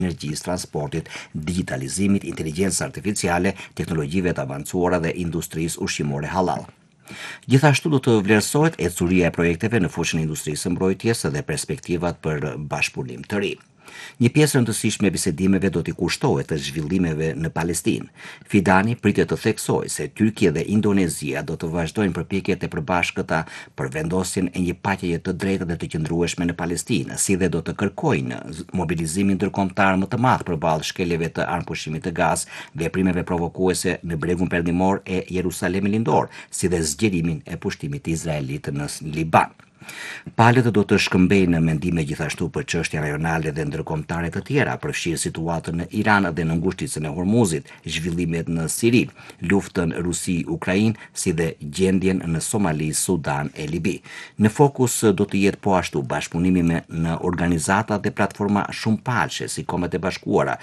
energjisë, transportit, digitalizimit, inteligjencës artificiale, teknologjive të avancuara dhe industrisë ushqimore halal. Gjithashtu do të vlerësohet ecuria e projekteve në fushën e industrisë së mbrojtjes dhe perspektivat për bashkëpunim të ri. Një pjesë rëndësishme e bisedimeve do t'i kushtohet të zhvillimeve në Palestinë. Fidani pritet të theksojë se Tyrkia dhe Indonezia do të vazhdojnë përpjekjet e përbashkëta për vendosjen e një paqeje të drejtë dhe të qëndrueshme në Palestinë, si dhe do të kërkojnë mobilizimin ndërkombëtar më të madh përballë shkeljeve të armëpushimit të Gazë, veprimeve provokuese në bregun perëndimor e Jerusalemit lindor, si dhe zgjerimin e pushtimit izraelit në Liban. Palët do të shkëmbejnë mendime gjithashtu për çështje rajonale dhe ndërkombëtare të tjera, përfshirë situatën në Iran dhe në ngushticën e Hormuzit, zhvillimet në Siri, luftën Rusi-Ukrainë, si dhe gjendjen në Somali, Sudan e Libi. Në fokus do të jetë po ashtu bashkëpunimi në organizata dhe platforma shumëpalëshe si Kombet e Bashkuara,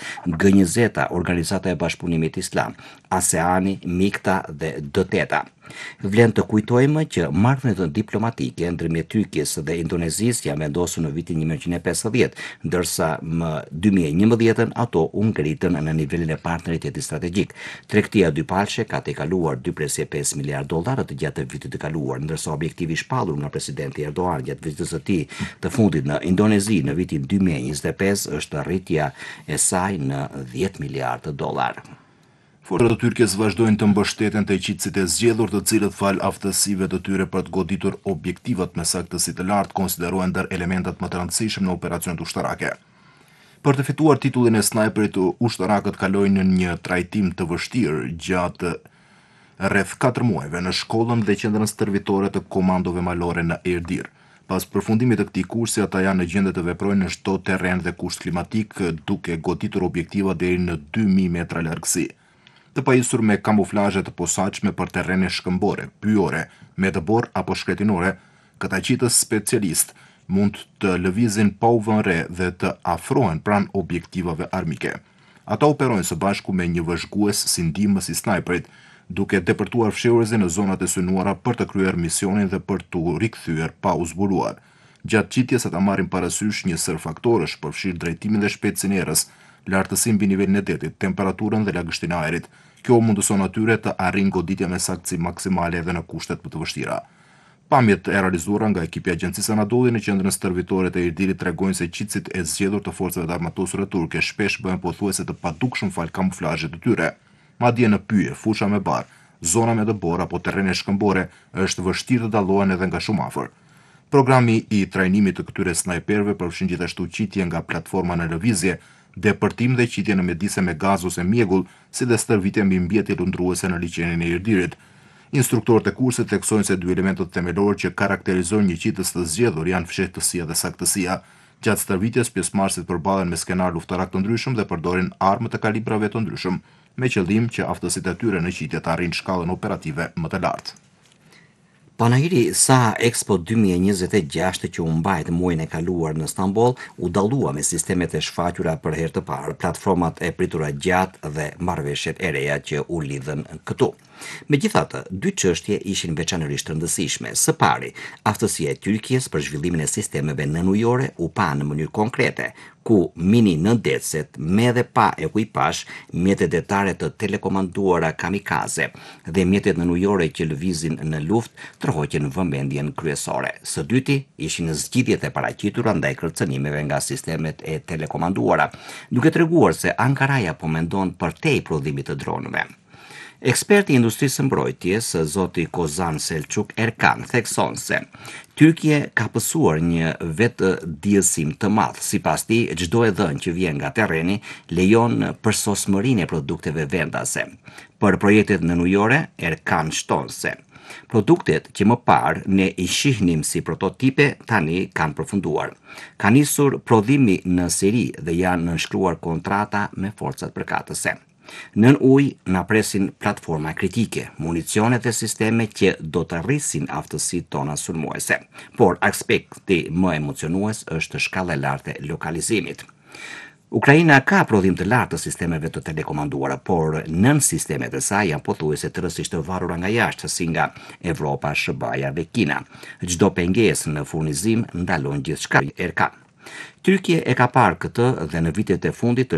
G20, Organizata e Bashkëpunimit Islam, ASEAN-i, MIKTA dhe D8. Vlen të kujtojmë që marrëdhëniet diplomatike ndërmjet Tyrkisë dhe Indonezisë janë vendosur në vitin 1950, ndërsa më 2011 ato u ngritën në nivelin e partneritetit strategjik. Tregtia dypalëshe ka tejkaluar 2.5 miliard dollar të gjatë vitit të kaluar, ndërsa objektivi i shpallur nga presidenti Erdogan gjatë vizitës së tij të fundit në Indonezi në vitin 2025 është arritja e saj në 10 miliard dollar. Forcat e Tyrkisë vazhdojnë të mbështeten te qytetësit e zgjedhur, të cilët fal aftësive të tyre për të goditur objektivat me saktësi të lartë, konsiderohen ndër elementat më të rëndësishëm në operacionet ushtarake. Për të fituar titullin e snajperit, ushtarakët kalojnë në një trajtim të vështirë gjatë rreth 4 muajve në shkollën dhe qendrën stërvitore të komandove malore në Erdir. Pas përfundimit të këtij kursi, ata janë në gjendje të veprojnë në çdo terren dhe kusht klimatik, duke goditur objektiva deri në 2000 metra largësi. Të pajisur me kamuflazhe të posaçme për terrene shkëmbore, pyjore, me dëbor apo shkretinore, këta qitës specialist mund të lëvizin pa u vënë re dhe të afrohen pranë objektivave armike. Ata operojnë së bashku me një vëzhgues si ndihmës i snajperit, duke depërtuar fshehurëzi në zonat e synuara për të kryer misionin dhe për t'u rikthyer pa u zbuluar. Gjatë qitjes ata marrin parasysh një sër faktorësh, përfshirë drejtimin dhe shpejtësinë e erës, lartësinë mbi nivelin e detit, temperaturën dhe lagështinë e ajrit. Kjo mundëson atyre të arrijnë goditja me saktësi maksimale edhe në kushtet më të vështira. Pamjet e realizuara nga ekipi i Agjencisë Anadolli në qendrën stërvitore të Erdirit tregojnë se qitësit e zgjedhur të forcave të armatosura turke shpesh bëhen pothuajse të padukshëm fal kamuflazhit të tyre. Madje në pyje, fusha me bar, zona me dëbor apo terrene shkëmbore është vështirë të dallohen edhe nga shumë afër. Programi i trajnimit të këtyre snajperëve përfshin gjithashtu qitje nga platforma në lëvizje, depërtim dhe qitje në mjedise me gaz ose mjegull, si dhe stërvitje mbi mbyetje lundruese në liçenin e Erdirit. Instruktorët e kursit theksojnë se dy elementët themelor që karakterizojnë një qitës të zgjedhur janë fshehtësia dhe saktësia. Gjatë stërvitjes, pjesëmarrësit përballen me skenar luftarak të ndryshëm dhe përdorin armë të kalibrave të ndryshëm, me qëllim që aftësitë e tyre në qitje të arrijnë shkallën operative më të lartë. Panajiri sa Expo 2026 që u mbajt muajin e kaluar në Stamboll u dallua me sistemet e shfaqura për herë të parë, platformat e pritura gjatë dhe marrëveshjet e reja që u lidhen këtu. Megjithatë, dy çështje ishin veçanërisht rëndësishme. Së pari, aftësia e Tyrkisë për zhvillimin e sistemeve nënujore u pa në mënyrë konkrete, ku mini nëndecet me dhe pa ekuipazh, mjetet detare të telekomanduara kamikaze dhe mjetet nënujore që lëvizin në luftë tërhoqen vëmendjen kryesore. Së dyti, ishin zgjidhjet e paraqitura ndaj kërcënimeve nga sistemet e telekomanduara, duke treguar se Ankaraja po mendon përtej prodhimit të dronëve. Eksperti i industrisë së mbrojtjes, zoti Kozan Selçuk Erkan, thekson se Tyrkia ka pësuar një vetëdijësim të madh. Sipas tij, çdo e dhënë që vjen nga terreni lejon përsosmërinë e produkteve vendase. Për projektet nënujore, Erkan shton se produktet që më parë ne i shihnim si prototipe tani kanë përfunduar. Ka nisur prodhimi në seri dhe janë nënshkruar kontrata me forcat përkatëse. Nën ujë na presin platforma kritike, municione dhe sisteme që do të rrisin aftësitë tona sulmuese. Por aspekti më emocionues është shkalla e lartë e lokalizimit. Ukraina ka prodhim të lartë të sistemeve të telekomanduara, por nën sistemet e saj janë pothuajse tërësisht të varura nga jashtë, si nga Evropa, SBA-ja dhe Kina. Çdo pengesë në furnizim ndalon gjithçka. Erkan Tyrkia e ka parë këtë dhe në vitet e fundit të